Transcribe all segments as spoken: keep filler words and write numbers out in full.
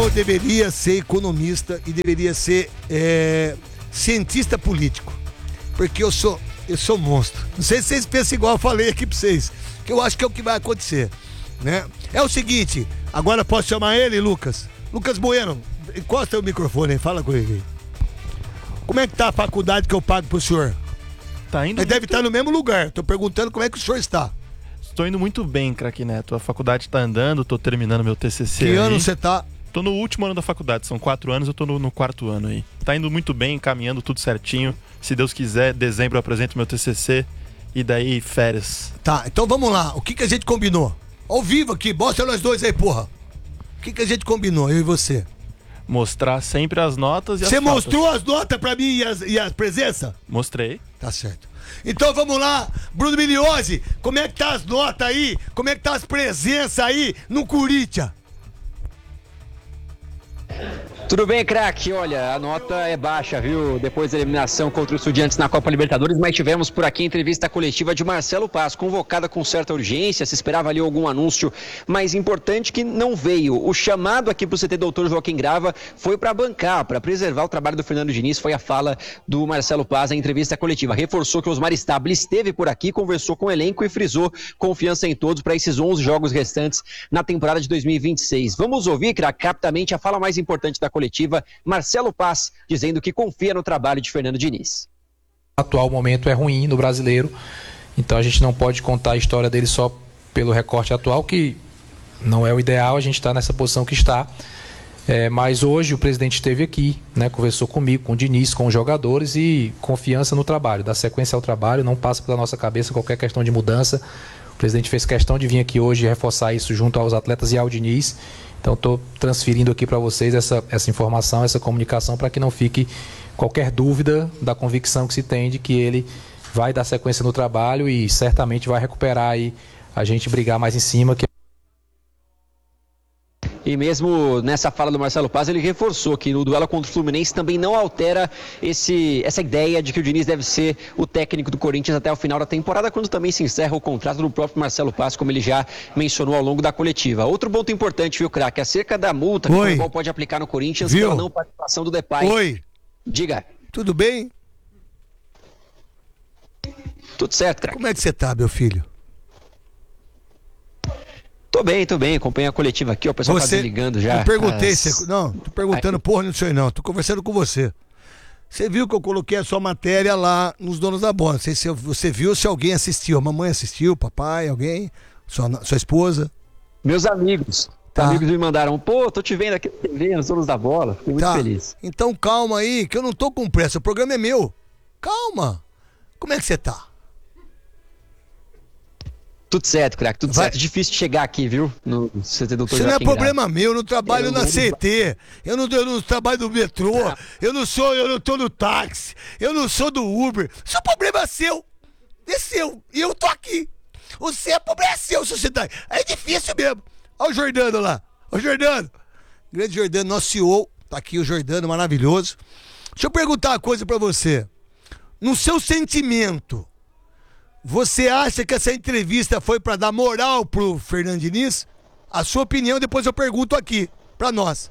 senhor deveria ser economista e deveria ser é, cientista político. Porque eu sou, eu sou monstro. Não sei se vocês pensam igual eu falei aqui pra vocês, que eu acho que é o que vai acontecer, né? É o seguinte, agora posso chamar ele, Lucas? Lucas Bueno, encosta o microfone aí, fala com ele aí. Como é que tá a faculdade que eu pago pro senhor? Tá indo. Ele muito... deve estar no mesmo lugar. Tô perguntando como é que o senhor está. Estou indo muito bem, craque Neto. A faculdade tá andando, tô terminando meu T C C. Que aí. ano você tá? Tô no último ano da faculdade, são quatro anos, eu tô no, no quarto ano aí. Tá indo muito bem, caminhando tudo certinho. Se Deus quiser, dezembro eu apresento meu T C C e daí férias. Tá, então vamos lá. O que que a gente combinou? Ao vivo aqui, mostra nós dois aí, porra. O que que a gente combinou, eu e você? Mostrar sempre as notas e as Você faltas. mostrou as notas pra mim e as, e as presenças? Mostrei. Tá certo. Então vamos lá, Bruno Migliozzi, como é que tá as notas aí? Como é que tá as presenças aí no Corinthians? Tudo bem, craque? Olha, a nota é baixa, viu? Depois da eliminação contra os Estudiantes na Copa Libertadores, mas tivemos por aqui a entrevista coletiva de Marcelo Paz, convocada com certa urgência, se esperava ali algum anúncio mais importante que não veio. O chamado aqui para o C T doutor Joaquim Grava foi para bancar, para preservar o trabalho do Fernando Diniz, foi a fala do Marcelo Paz na entrevista coletiva. Reforçou que o Osmar Stabile esteve por aqui, conversou com o elenco e frisou confiança em todos para esses onze jogos restantes na temporada de dois mil e vinte e seis. Vamos ouvir, craque, rapidamente a fala mais importante da coletiva, Marcelo Paz, dizendo que confia no trabalho de Fernando Diniz. O atual momento é ruim no brasileiro, então a gente não pode contar a história dele só pelo recorte atual, que não é o ideal, a gente está nessa posição que está. É, mas hoje o presidente esteve aqui, né, conversou comigo, com o Diniz, com os jogadores e confiança no trabalho, dá sequência ao trabalho, não passa pela nossa cabeça qualquer questão de mudança. O presidente fez questão de vir aqui hoje e reforçar isso junto aos atletas e ao Diniz. Então estou transferindo aqui para vocês essa, essa informação, essa comunicação, para que não fique qualquer dúvida da convicção que se tem de que ele vai dar sequência no trabalho e certamente vai recuperar aí a gente brigar mais em cima. Que... E mesmo nessa fala do Marcelo Paz, ele reforçou que no duelo contra o Fluminense também não altera esse, essa ideia de que o Diniz deve ser o técnico do Corinthians até o final da temporada, quando também se encerra o contrato do próprio Marcelo Paz, como ele já mencionou ao longo da coletiva. Outro ponto importante, viu, craque? Acerca da multa que o futebol pode aplicar no Corinthians Viu? pela não participação do Depay. Oi. Diga. Tudo bem? Tudo certo, craque. Como é que você tá, meu filho? Tô bem, tô bem, acompanhei a coletiva aqui, ó, o pessoal você, tá desligando já. Eu perguntei, As... você, não, tô perguntando porra, não sei não, tô conversando com você. Você viu que eu coloquei a sua matéria lá nos Donos da Bola, não sei se você viu, se alguém assistiu, a mamãe assistiu, papai, alguém, sua, sua esposa? Meus amigos, tá. amigos me mandaram, pô, tô te vendo aqui na T V, nos Donos da Bola, fiquei muito tá. feliz. Então calma aí, que eu não tô com pressa, o programa é meu, calma, como é que você tá? Tudo certo, craque, tudo Vai. certo. Difícil de chegar aqui, viu? No C T doutor Isso não é Joaquim problema Grava. meu, eu não trabalho Eu na não- C T, eu não, eu não trabalho no metrô, eu não sou, eu não tô no táxi, eu não sou do Uber. Isso é problema seu, é seu, e eu tô aqui. O seu problema é seu, sociedade. É difícil mesmo. Olha o Jordano lá, olha o Jordano. Grande Jordano, nosso C E O, tá aqui o Jordano, maravilhoso. Deixa eu perguntar uma coisa pra você. No seu sentimento, você acha que essa entrevista foi pra dar moral pro Fernando Diniz? A sua opinião, depois eu pergunto aqui, pra nós.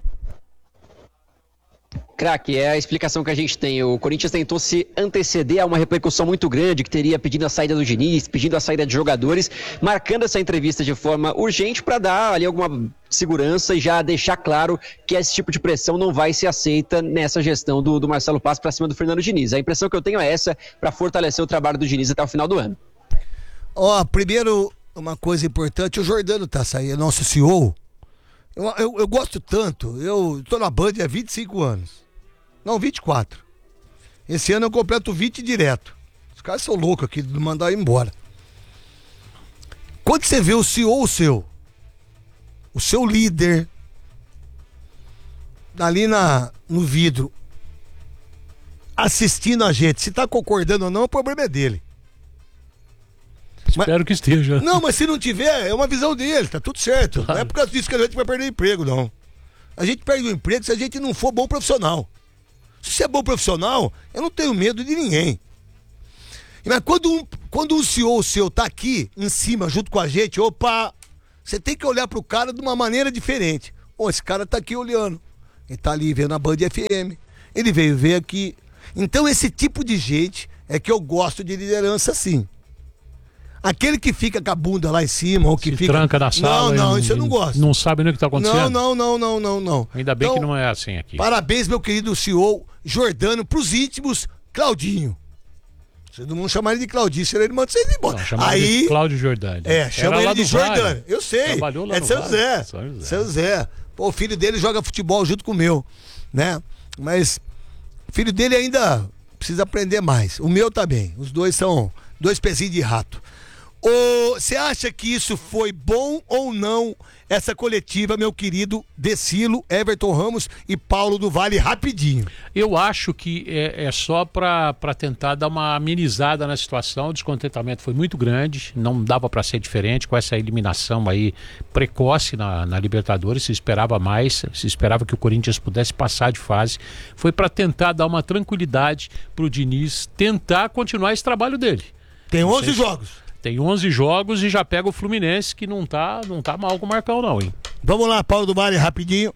Craque, é a explicação que a gente tem. O Corinthians tentou se anteceder a uma repercussão muito grande que teria pedindo a saída do Diniz, pedindo a saída de jogadores, marcando essa entrevista de forma urgente para dar ali alguma segurança e já deixar claro que esse tipo de pressão não vai ser aceita nessa gestão do, do Marcelo Paz para cima do Fernando Diniz. A impressão que eu tenho é essa, para fortalecer o trabalho do Diniz até o final do ano. Ó, primeiro, uma coisa importante, o Jordano tá saindo, nosso C E O. Eu, eu, eu gosto tanto, eu tô na Band há vinte e cinco anos. Não, vinte e quatro. Esse ano eu completo vinte direto. Os caras são loucos aqui de mandar eu embora. Quando você vê o C E O seu, o seu líder, ali na, no vidro, assistindo a gente, se tá concordando ou não, o problema é dele. Espero mas, que esteja. Não, mas se não tiver, é uma visão dele, tá tudo certo. Claro. Não é por causa disso que a gente vai perder o emprego, não. A gente perde o emprego se a gente não for bom profissional. Se você é bom profissional, eu não tenho medo de ninguém. Mas quando um, quando um C E O seu tá aqui, em cima, junto com a gente, opa, você tem que olhar pro cara de uma maneira diferente. Pô, esse cara tá aqui olhando. Ele tá ali vendo a Band F M. Ele veio ver aqui. Então esse tipo de gente é que eu gosto de liderança assim. Aquele que fica com a bunda lá em cima, ou que Se fica... tranca na sala. Não, não, e, isso eu não gosto. Não sabe nem o que está acontecendo. Não, não, não, não, não, não. Ainda bem então, que não é assim aqui. Parabéns, meu querido C E O Jordano, pros íntimos, Claudinho. Todo mundo chama ele de Claudinho, senão ele manda vocês embora. Não, chama Aí, ele de Cláudio Jordani. É, chama Era ele lá de do Jordano. Vale. Eu sei. Trabalhou lá é no São Vale. Zé. São José. São Zé. Pô, o filho dele joga futebol junto com o meu, né? Mas o filho dele ainda precisa aprender mais. O meu também. Os dois são dois pezinhos de rato. Você acha que isso foi bom ou não, essa coletiva, meu querido Decilo, Everton Ramos e Paulo do Vale, rapidinho? Eu acho que é, é só para tentar dar uma amenizada na situação. O descontentamento foi muito grande, não dava para ser diferente com essa eliminação aí precoce na, na Libertadores. Se esperava mais, se esperava que o Corinthians pudesse passar de fase. Foi para tentar dar uma tranquilidade para o Diniz tentar continuar esse trabalho dele. Tem onze se... jogos. Tem onze jogos e já pega o Fluminense, que não tá, não tá mal com o Marcão não, hein? Vamos lá, Paulo do Vale, rapidinho.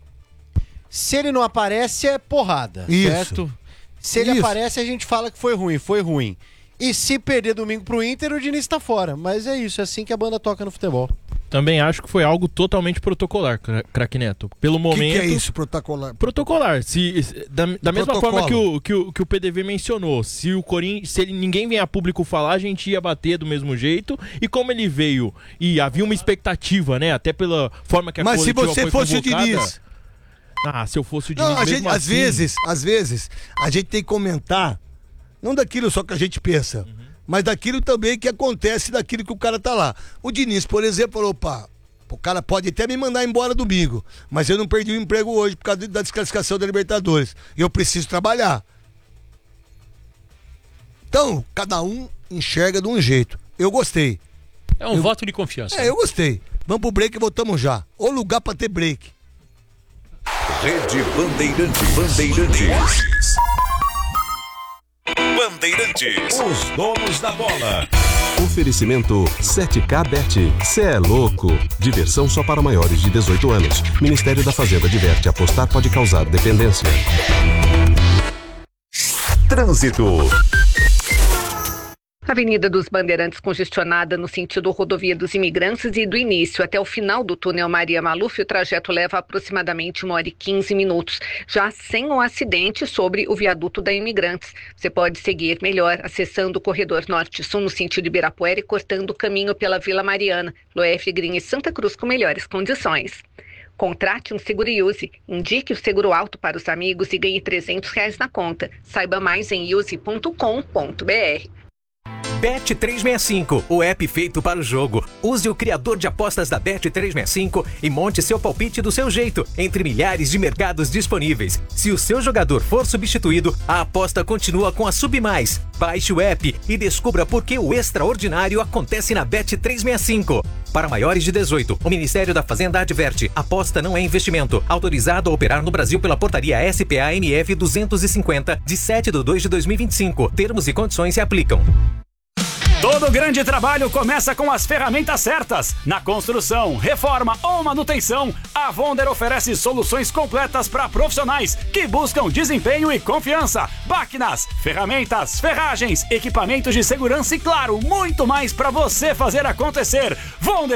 Se ele não aparece, é porrada, Isso. certo? Se ele Isso. aparece, a gente fala que foi ruim, foi ruim. E se perder domingo pro Inter, o Diniz tá fora. Mas é isso, é assim que a banda toca no futebol. Também acho que foi algo totalmente protocolar, craque Neto. Pelo momento... O que, que é isso, protocolar? Protocolar. Se, se, da da mesma Protocolo. forma que o, que, o, que o P D V mencionou, se o Corinthians, se ele, ninguém vem a público falar, a gente ia bater do mesmo jeito. E como ele veio e havia uma expectativa, né? Até pela forma que a Mas se coletiva você foi fosse convocada, o Diniz... Ah, se eu fosse o Diniz Não, a mesmo gente, assim, às vezes, às vezes, a gente tem que comentar, não daquilo só que a gente pensa, uhum. mas daquilo também que acontece, daquilo que o cara tá lá. O Diniz, por exemplo, falou, opa, o cara pode até me mandar embora domingo, mas eu não perdi o emprego hoje por causa da desclassificação da Libertadores. Eu preciso trabalhar. Então, cada um enxerga de um jeito. Eu gostei. É um eu... voto de confiança. É, eu gostei. Vamos pro break e voltamos já. Ô lugar pra ter break. Rede Bandeirantes. Bandeirantes. Bandeirantes. Os donos da bola. Oferecimento sete K Bet. Cê é louco. Diversão só para maiores de dezoito anos. Ministério da Fazenda adverte: apostar pode causar dependência. Trânsito. Avenida dos Bandeirantes congestionada no sentido rodovia dos Imigrantes e do início até o final do túnel Maria Maluf, o trajeto leva aproximadamente uma hora e quinze minutos, já sem o acidente sobre o viaduto da Imigrantes. Você pode seguir melhor acessando o corredor norte-sul no sentido Ibirapuera e cortando o caminho pela Vila Mariana, Loef, Green e Santa Cruz com melhores condições. Contrate um seguro e use. Indique o seguro alto para os amigos e ganhe trezentos reais na conta. Saiba mais em use ponto com ponto br. Bet trezentos e sessenta e cinco, o app feito para o jogo. Use o criador de apostas da Bet trezentos e sessenta e cinco e monte seu palpite do seu jeito, entre milhares de mercados disponíveis. Se o seu jogador for substituído, a aposta continua com a Submais. Baixe o app e descubra por que o extraordinário acontece na Bet trezentos e sessenta e cinco. Para maiores de dezoito, o Ministério da Fazenda adverte: aposta não é investimento. Autorizado a operar no Brasil pela portaria S P A N F duzentos e cinquenta, de sete de dois de dois mil e vinte e cinco. Termos e condições se aplicam. Todo grande trabalho começa com as ferramentas certas. Na construção, reforma ou manutenção, a Vonder oferece soluções completas para profissionais que buscam desempenho e confiança. Máquinas, ferramentas, ferragens, equipamentos de segurança e, claro, muito mais para você fazer acontecer. Vonder